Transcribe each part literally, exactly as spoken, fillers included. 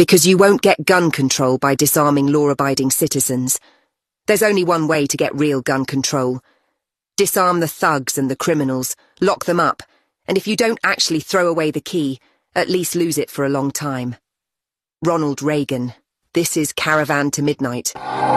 Because you won't get gun control by disarming law-abiding citizens. There's only one way to get real gun control. Disarm the thugs and the criminals, lock them up, and if you don't actually throw away the key, at least lose it for a long time. Ronald Reagan. This is Caravan to Midnight.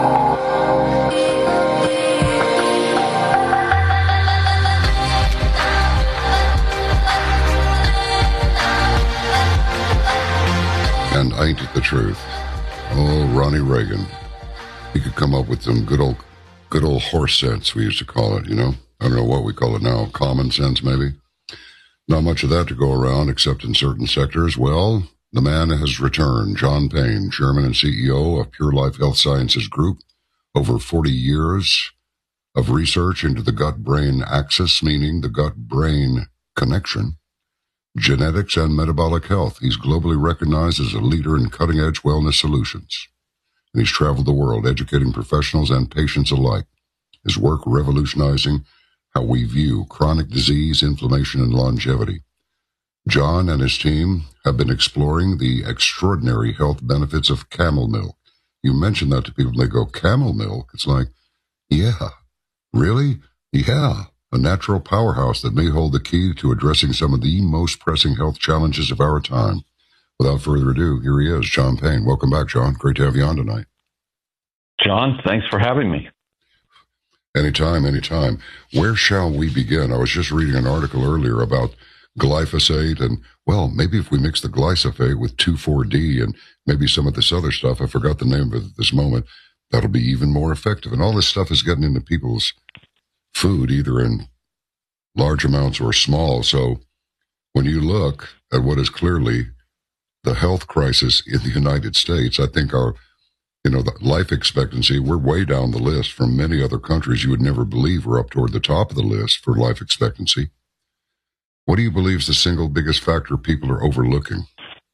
And ain't it the truth? Oh, Ronnie Reagan. He could come up with some good old, good old horse sense, we used to call it, you know? I don't know what we call it now, common sense maybe? Not much of that to go around except in certain sectors. Well, the man has returned. John Payne, Chairman and C E O of Pure Life Health Sciences Group. Over forty years of research into the gut-brain axis, meaning the gut-brain connection. Genetics and metabolic health. He's globally recognized as a leader in cutting-edge wellness solutions. And he's traveled the world educating professionals and patients alike. His work revolutionizing how we view chronic disease, inflammation, and longevity. John and his team have been exploring the extraordinary health benefits of camel milk. You mention that to people, and they go, camel milk? It's like, yeah, really? Yeah. A natural powerhouse that may hold the key to addressing some of the most pressing health challenges of our time. Without further ado, here he is, John Payne. Welcome back, John. Great to have you on tonight. John, thanks for having me. Anytime, anytime. Where shall we begin? I was just reading an article earlier about glyphosate and, well, maybe if we mix the glyphosate with two four D and maybe some of this other stuff, I forgot the name of it at this moment, that'll be even more effective. And all this stuff is getting into people's food, either in large amounts or small. So when you look at what is clearly the health crisis in the United States, I think our, you know, the life expectancy, we're way down the list from many other countries you would never believe we're up toward the top of the list for life expectancy. What do you believe is the single biggest factor people are overlooking?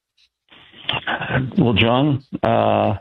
Well, John, uh,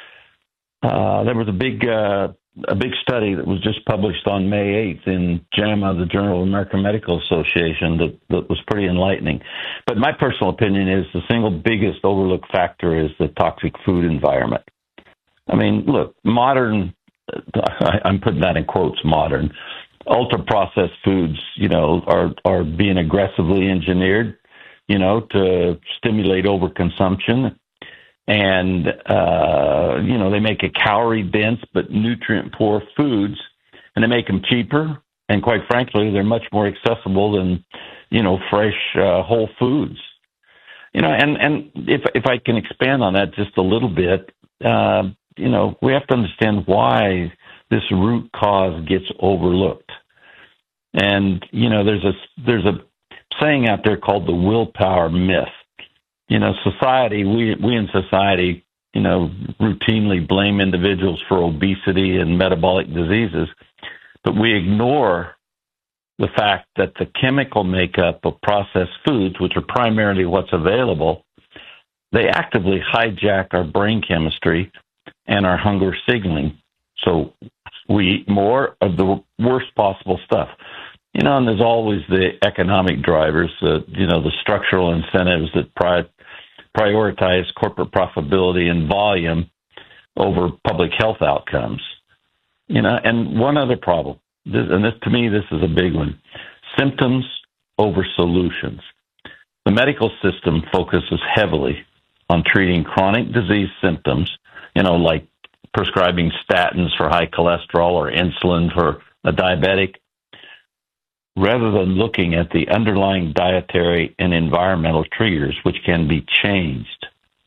uh, there was a big uh, a big study that was just published on May eighth in JAMA, the Journal of American Medical Association, that, that was pretty enlightening. But my personal opinion is the single biggest overlooked factor is the toxic food environment. I mean, look, modern, I'm putting that in quotes, modern, ultra-processed foods, you know, are, are being aggressively engineered, you know, to stimulate overconsumption. And, uh, you know, they make a calorie-dense but nutrient-poor foods, and they make them cheaper. And quite frankly, they're much more accessible than, you know, fresh, uh, whole foods. You know, and, and if if I can expand on that just a little bit, uh, you know, we have to understand why this root cause gets overlooked. And, you know, there's a, there's a saying out there called the willpower myth. You know, society, we, we in society, you know, routinely blame individuals for obesity and metabolic diseases, but we ignore the fact that the chemical makeup of processed foods, which are primarily what's available, they actively hijack our brain chemistry and our hunger signaling. So we eat more of the worst possible stuff. You know, and there's always the economic drivers, the, you know, the structural incentives that pri- prioritize corporate profitability and volume over public health outcomes. You know, and one other problem, this, and this to me, this is a big one, symptoms over solutions. The medical system focuses heavily on treating chronic disease symptoms, you know, like prescribing statins for high cholesterol or insulin for a diabetic, rather than looking at the underlying dietary and environmental triggers, which can be changed.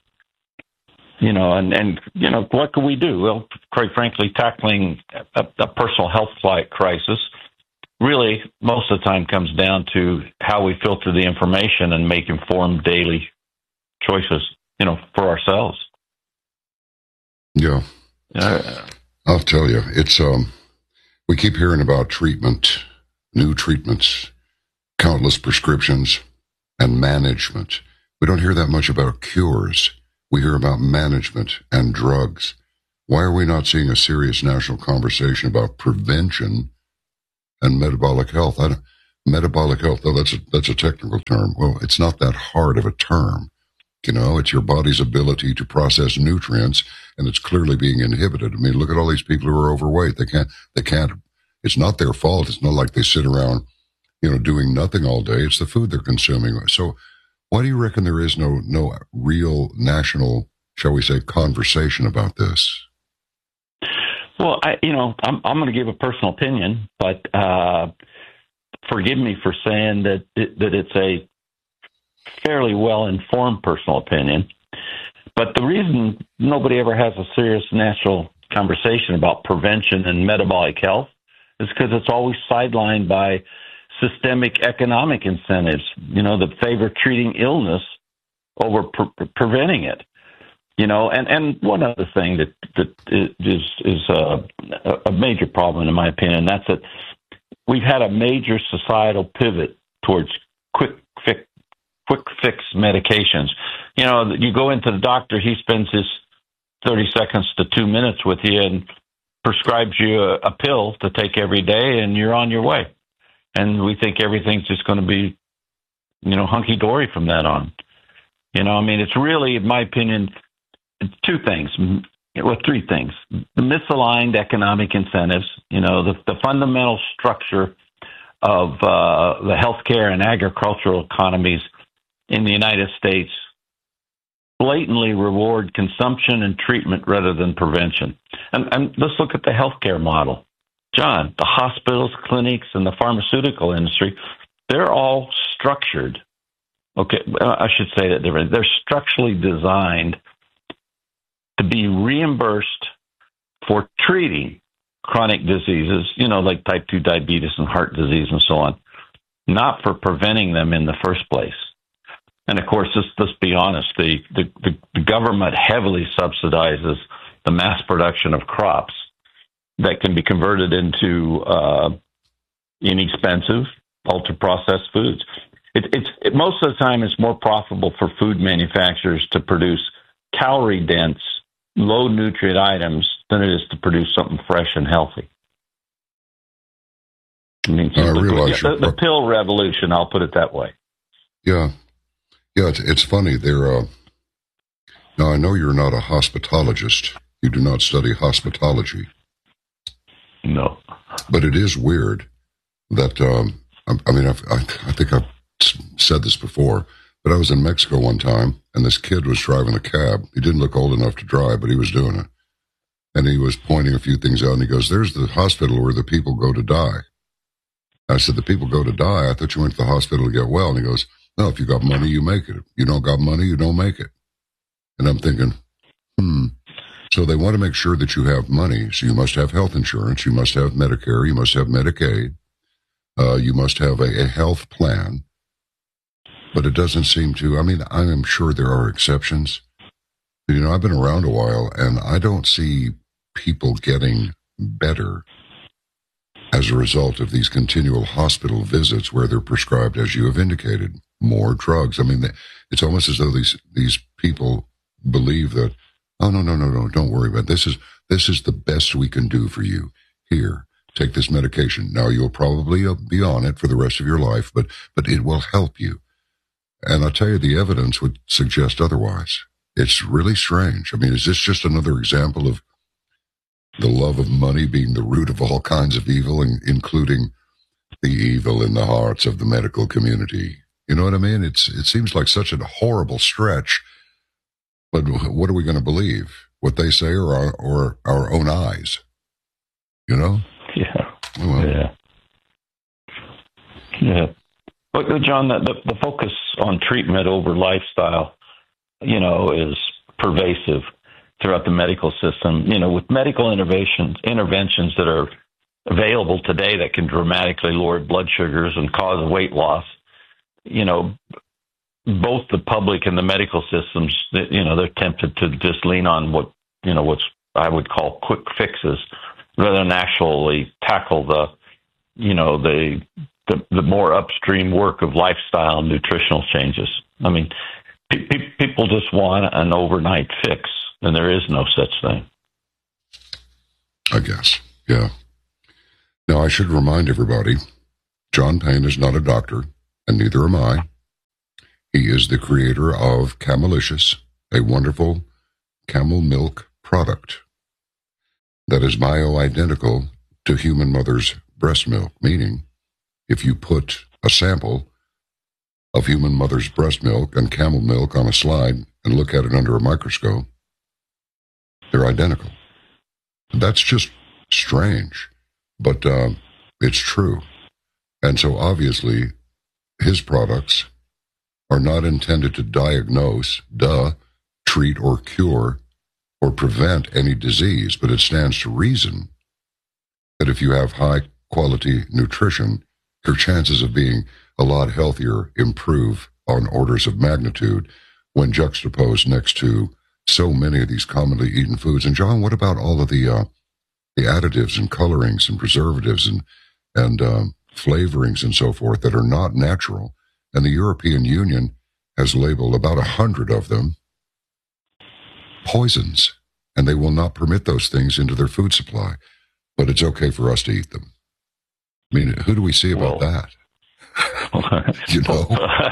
You know, and, and you know, what can we do? Well, quite frankly, tackling a, a personal health crisis really most of the time comes down to how we filter the information and make informed daily choices, you know, for ourselves. Yeah. Uh, I'll tell you, it's, um, we keep hearing about treatment, new treatments, countless prescriptions, and management. We don't hear that much about cures. We hear about management and drugs. Why are we not seeing a serious national conversation about prevention and metabolic health? I don't, metabolic health, though, that's a, that's a technical term. Well, it's not that hard of a term. You know, it's your body's ability to process nutrients, and it's clearly being inhibited. I mean, look at all these people who are overweight. They can't, they can't, it's not their fault. It's not like they sit around, you know, doing nothing all day. It's the food they're consuming. So why do you reckon there is no, no real national, shall we say, conversation about this? Well, I, you know, I'm, I'm going to give a personal opinion, but uh, forgive me for saying that it, that it's a fairly well-informed personal opinion. But the reason nobody ever has a serious national conversation about prevention and metabolic health is because it's always sidelined by systemic economic incentives, you know, that favor treating illness over pre- preventing it. You know, and, and one other thing that, that is is a, a major problem, in my opinion, that's that we've had a major societal pivot towards quick fix, quick fix medications. You know, you go into the doctor, he spends his thirty seconds to two minutes with you and prescribes you a, a pill to take every day, and you're on your way. And we think everything's just going to be, you know, hunky-dory from that on. You know, I mean, it's really, in my opinion, two things, well, three things. The misaligned economic incentives, you know, the, the fundamental structure of uh, the healthcare and agricultural economies in the United States blatantly reward consumption and treatment rather than prevention. And, and let's look at the healthcare model. John, the hospitals, clinics, and the pharmaceutical industry, they're all structured. Okay, I should say that differently. They're structurally designed to be reimbursed for treating chronic diseases, you know, like type two diabetes and heart disease and so on, not for preventing them in the first place. And of course, let's, let's be honest, the, the, the government heavily subsidizes the mass production of crops that can be converted into uh, inexpensive, ultra-processed foods. It, it's it, most of the time, it's more profitable for food manufacturers to produce calorie-dense, low-nutrient items than it is to produce something fresh and healthy. I mean, I the, realize the, the pill revolution, I'll put it that way. Yeah. Yeah, it's, it's funny. They're, uh, now, I know you're not a hospitalogist. You do not study hospitology. No. But it is weird that, um, I, I mean, I've, I, I think I've said this before, but I was in Mexico one time, and this kid was driving a cab. He didn't look old enough to drive, but he was doing it. And he was pointing a few things out, and he goes, there's the hospital where the people go to die. I said, the people go to die? I thought you went to the hospital to get well. And he goes, no, if you got money, you make it. If you don't got money, you don't make it. And I'm thinking, hmm. So they want to make sure that you have money. So you must have health insurance. You must have Medicare. You must have Medicaid. Uh, you must have a, a health plan. But it doesn't seem to, I mean, I am sure there are exceptions. You know, I've been around a while, and I don't see people getting better as a result of these continual hospital visits where they're prescribed, as you have indicated, more drugs. I mean, it's almost as though these these people believe that, oh, no, no, no, no, don't worry about it. This is, this is the best we can do for you. Here, take this medication. Now, you'll probably be on it for the rest of your life, but but it will help you. And I'll tell you, the evidence would suggest otherwise. It's really strange. I mean, is this just another example of the love of money being the root of all kinds of evil, including the evil in the hearts of the medical community? You know what I mean? It's it seems like such a horrible stretch, but what are we going to believe? What they say or our, or our own eyes? You know? Yeah. Well, yeah. Yeah. But, John, the, the focus on treatment over lifestyle, you know, is pervasive throughout the medical system. You know, with medical interventions, interventions that are available today that can dramatically lower blood sugars and cause weight loss, you know, both the public and the medical systems, you know, they're tempted to just lean on what, you know, what's I would call quick fixes rather than actually tackle the, you know, the the, the more upstream work of lifestyle and nutritional changes. I mean, pe- pe- people just want an overnight fix, and there is no such thing. I guess, yeah. Now, I should remind everybody, John Payne is not a doctor, and neither am I. He is the creator of Camelicious, a wonderful camel milk product that is bioidentical to human mother's breast milk, meaning if you put a sample of human mother's breast milk and camel milk on a slide and look at it under a microscope, they're identical. That's just strange, but uh, it's true. And so obviously his products are not intended to diagnose, duh, treat or cure or prevent any disease, but it stands to reason that if you have high quality nutrition, your chances of being a lot healthier improve on orders of magnitude when juxtaposed next to so many of these commonly eaten foods. And John, what about all of the uh, the additives and colorings and preservatives and and um, flavorings and so forth that are not natural? And the European Union has labeled about a hundred of them poisons, and they will not permit those things into their food supply. But it's okay for us to eat them. I mean, who do we see about well, that? You know,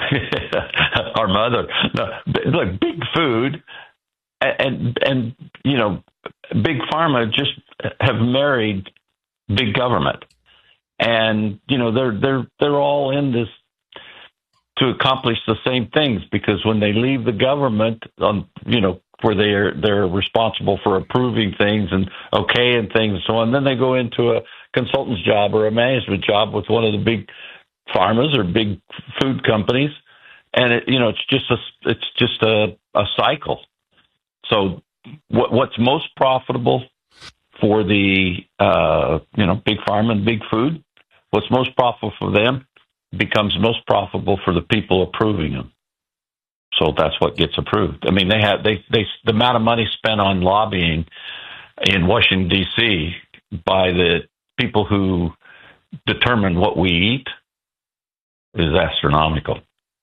our mother. No, look, big food, and and you know, big pharma just have married big government, and you know they're they're they're all in this to accomplish the same things, because when they leave the government, on you know where they're they're responsible for approving things and okaying things and so on, then they go into a consultant's job or a management job with one of the big pharmas or big food companies, and it, you know it's just a it's just a, a cycle. So what what's most profitable for the uh, you know big pharma and big food, what's most profitable for them becomes most profitable for the people approving them. So that's what gets approved. I mean, they have they they the amount of money spent on lobbying in Washington D C by the people who determine what we eat is astronomical.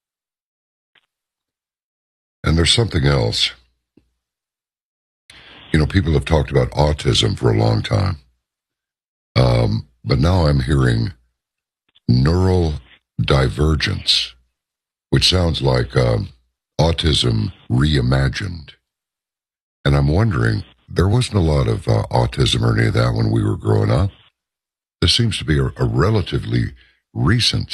And there's something else. You know, people have talked about autism for a long time, um, but now I'm hearing neural divergence, which sounds like um, autism reimagined. And I'm wondering, there wasn't a lot of uh, autism or any of that when we were growing up. This seems to be a, a relatively recent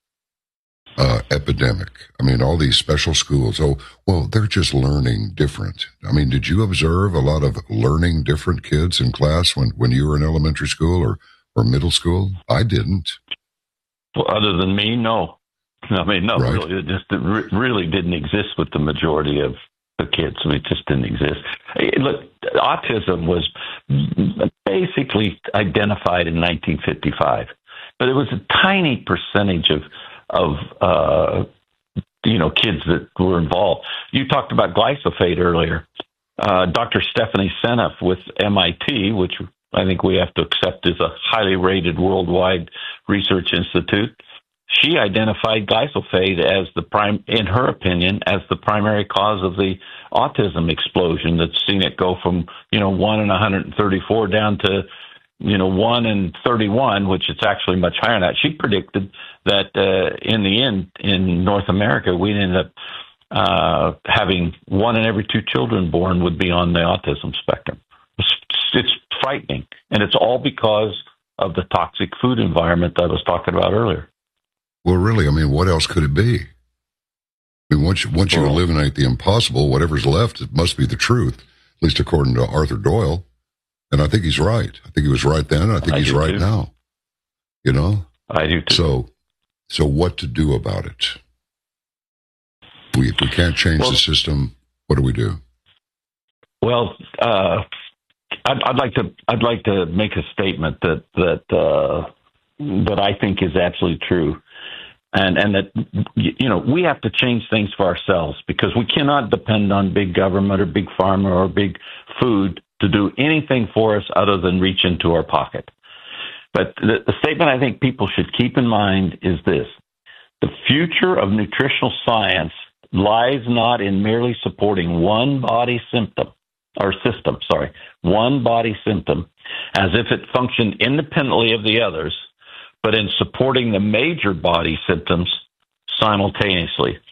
uh, epidemic. I mean, all these special schools, oh, well, they're just learning different. I mean, did you observe a lot of learning different kids in class when, when you were in elementary school or, or middle school? I didn't. Well, other than me, no. I mean, no, right. really, it just it re- really didn't exist with the majority of the kids. I mean, it just didn't exist. Look, autism was basically identified in nineteen fifty-five, but it was a tiny percentage of of uh, you know kids that were involved. You talked about glyphosate earlier. Uh, Doctor Stephanie Seneff with M I T, which I think we have to accept is a highly rated worldwide research institute. She identified glyphosate as the prime, in her opinion, as the primary cause of the autism explosion that's seen it go from, you know, one in one hundred thirty-four down to, you know, one in thirty-one, which it's actually much higher than that. She predicted that uh, in the end, in North America, we'd end up uh, having one in every two children born would be on the autism spectrum. It's, it's frightening, and it's all because of the toxic food environment that I was talking about earlier. Well, really, I mean, what else could it be? I mean, once you, once you well, eliminate the impossible, whatever's left, it must be the truth, at least according to Arthur Doyle. And I think he's right. I think he was right then. I think I he's right too. now. You know? I do too. So, so what to do about it? We, if we can't change well, the system, what do we do? Well, uh, I'd, I'd like to I'd like to make a statement that that uh, that I think is absolutely true. And and that, you know, we have to change things for ourselves, because we cannot depend on big government or big pharma or big food to do anything for us other than reach into our pocket. But the, the statement I think people should keep in mind is this: the future of nutritional science lies not in merely supporting one body symptom or system, sorry, one body symptom as if it functioned independently of the others, but in supporting the major body symptoms simultaneously.